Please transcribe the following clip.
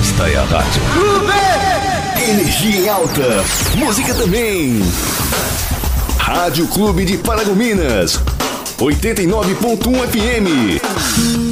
Esta é a Rádio Clube! Energia em alta, música também. Rádio Clube de Paragominas, 89.1 FM.